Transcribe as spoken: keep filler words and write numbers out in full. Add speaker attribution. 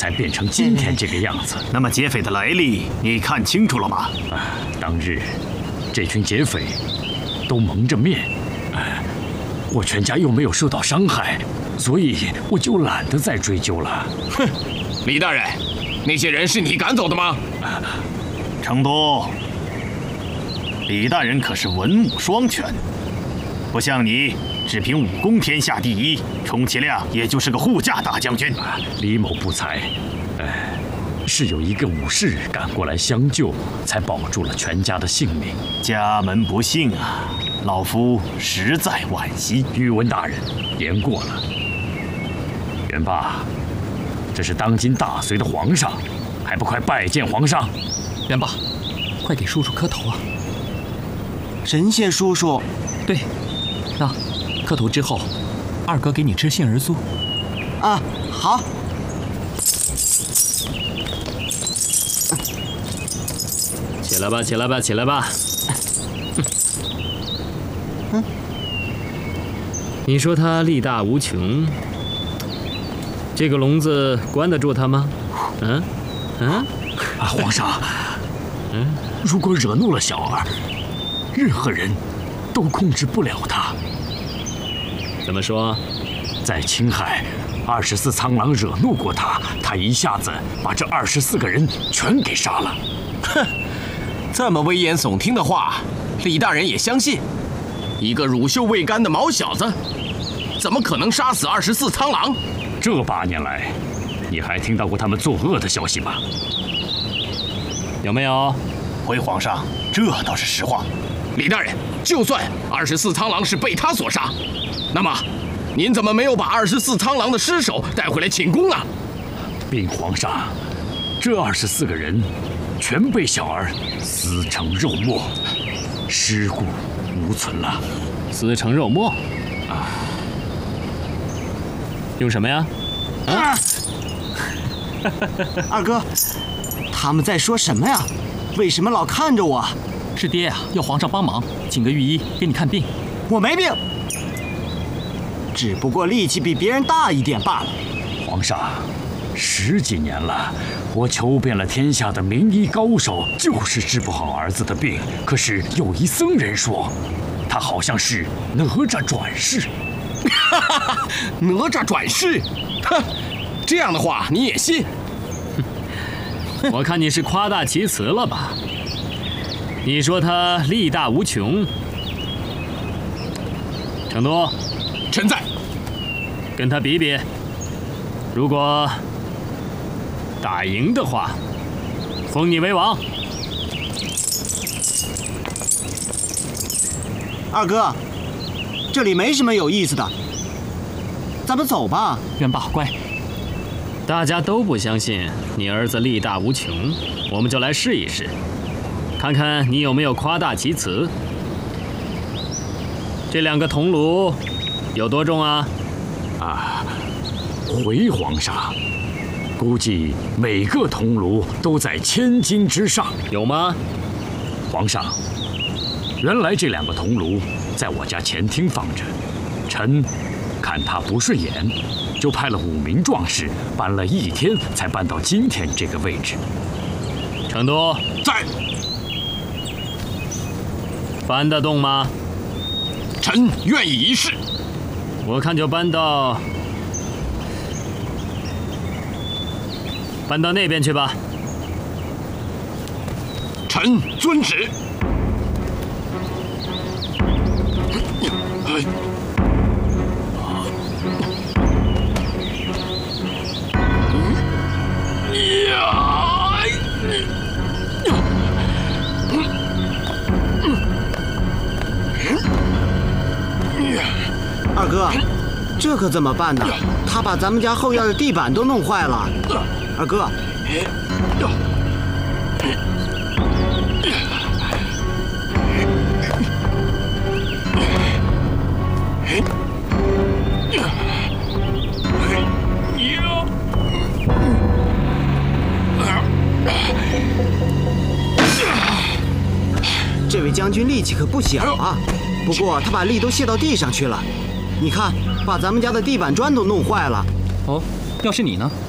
Speaker 1: 才变成今天这个样子。
Speaker 2: 那么劫匪的来历你看清楚了吗？
Speaker 1: 啊，当日这群劫匪都蒙着面，哎，我全家又没有受到伤害，所以我就懒得再追究了。
Speaker 3: 哼，李大人，那些人是你赶走的吗？
Speaker 2: 成都，李大人可是文武双全，不像你只凭武功天下第一，充其量也就是个护驾大将军。
Speaker 1: 李某不才，哎，是有一个武士赶过来相救，才保住了全家的性命。
Speaker 2: 家门不幸啊，老夫实在惋惜。
Speaker 1: 宇文大人，言过了。元霸，这是当今大隋的皇上，还不快拜见皇上？
Speaker 4: 元霸，快给叔叔磕头啊！
Speaker 5: 神仙叔叔，
Speaker 4: 对，那磕头之后，二哥给你吃杏仁酥。
Speaker 5: 啊，好。
Speaker 6: 起来吧，起来吧，起来吧。
Speaker 5: 嗯，
Speaker 6: 你说他力大无穷，这个笼子关得住他吗？嗯嗯，
Speaker 1: 啊，皇上，嗯，如果惹怒了小儿，任何人都控制不了他。
Speaker 6: 怎么说？
Speaker 1: 在青海，二十四苍狼惹怒过他，他一下子把这二十四个人全给杀了。
Speaker 3: 哼，这么危言耸听的话，李大人也相信？一个乳臭未干的毛小子，怎么可能杀死二十四苍狼？
Speaker 1: 这八年来，你还听到过他们作恶的消息吗？
Speaker 6: 有没有？
Speaker 2: 回皇上，这倒是实话。
Speaker 3: 李大人，就算二十四苍狼是被他所杀，那么您怎么没有把二十四苍狼的尸首带回来请功呢？
Speaker 1: 禀皇上，这二十四个人全被小儿撕成肉末，尸骨无存了。
Speaker 6: 撕成肉末
Speaker 1: 啊？
Speaker 6: 用什么呀？
Speaker 5: 啊！二哥，他们在说什么呀？为什么老看着我？
Speaker 4: 是爹呀，要皇上帮忙，请个御医给你看病。
Speaker 5: 我没病，只不过力气比别人大一点罢了。
Speaker 1: 皇上，十几年了，我求遍了天下的名医高手，就是治不好儿子的病。可是有一僧人说，他好像是哪吒转世。
Speaker 3: 哈哈哈，哪吒转世？哼，这样的话你也信？
Speaker 6: 我看你是夸大其词了吧？你说他力大无穷，成都，
Speaker 3: 臣在。
Speaker 6: 跟他比比，如果打赢的话，封你为王。
Speaker 5: 二哥，这里没什么有意思的，咱们走吧。
Speaker 4: 元霸，乖。
Speaker 6: 大家都不相信你儿子力大无穷，我们就来试一试，看看你有没有夸大其词。这两个铜炉有多重啊？
Speaker 1: 啊，回皇上，估计每个铜炉都在千斤之上，
Speaker 6: 有吗？
Speaker 1: 皇上，原来这两个铜炉在我家前厅放着，臣看他不顺眼，就派了五名壮士搬了一天，才搬到今天这个位置。
Speaker 6: 成都
Speaker 3: 在，
Speaker 6: 搬得动吗？
Speaker 3: 臣愿意一试。
Speaker 6: 我看就搬到搬到那边去吧。
Speaker 3: 臣遵旨。
Speaker 5: 二哥，这可怎么办呢？他把咱们家后院的地板都弄坏了。二哥，这位将军力气可不小啊，不过他把力都泄到地上去了。你看，把咱们家的地板砖都弄坏了。
Speaker 4: 哦，要是你呢？